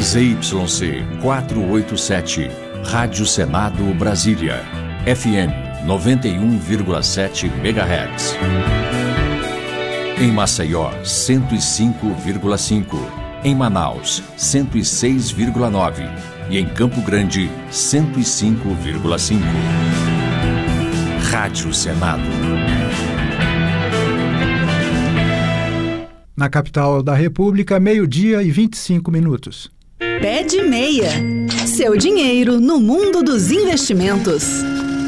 ZYC 487, Rádio Senado Brasília, FM 91,7 MHz. Em Maceió, 105,5. Em Manaus, 106,9. E em Campo Grande, 105,5. Rádio Senado. Na capital da República, 12:25. Pé de Meia. Seu dinheiro no mundo dos investimentos.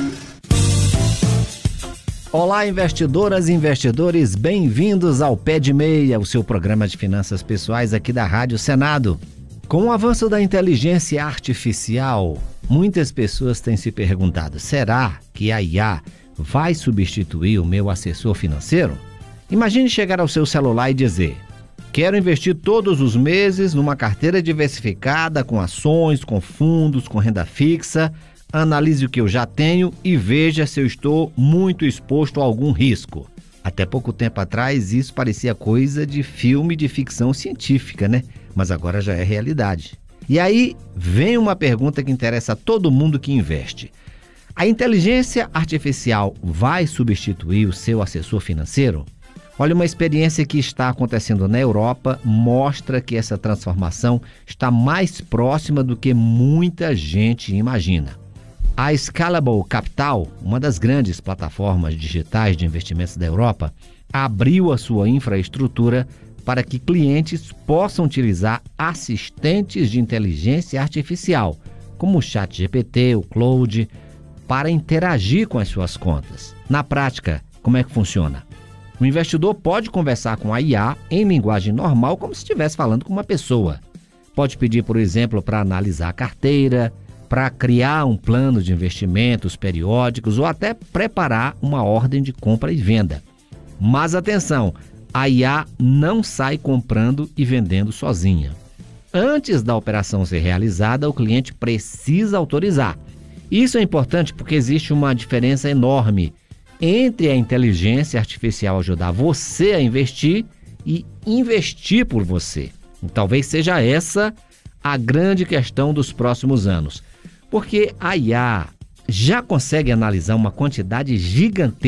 Olá, investidoras e investidores, bem-vindos ao Pé de Meia, o seu programa de finanças pessoais aqui da Rádio Senado. Com o avanço da inteligência artificial, muitas pessoas têm se perguntado, será que a IA vai substituir o meu assessor financeiro? Imagine chegar ao seu celular e dizer, quero investir todos os meses numa carteira diversificada com ações, com fundos, com renda fixa, analise o que eu já tenho e veja se eu estou muito exposto a algum risco. Até pouco tempo atrás isso parecia coisa de filme de ficção científica, né? Mas agora já é realidade. E aí vem uma pergunta que interessa a todo mundo que investe. A inteligência artificial vai substituir o seu assessor financeiro? Olha, uma experiência que está acontecendo na Europa mostra que essa transformação está mais próxima do que muita gente imagina. A Scalable Capital, uma das grandes plataformas digitais de investimentos da Europa, abriu a sua infraestrutura para que clientes possam utilizar assistentes de inteligência artificial, como o ChatGPT, o Claude, para interagir com as suas contas. Na prática, como é que funciona? O investidor pode conversar com a IA em linguagem normal, como se estivesse falando com uma pessoa. Pode pedir, por exemplo, para analisar a carteira, para criar um plano de investimentos periódicos ou até preparar uma ordem de compra e venda. Mas atenção, a IA não sai comprando e vendendo sozinha. Antes da operação ser realizada, o cliente precisa autorizar. Isso é importante porque existe uma diferença enorme entre a inteligência artificial ajudar você a investir e investir por você. E talvez seja essa a grande questão dos próximos anos. Porque a IA já consegue analisar uma quantidade gigantesca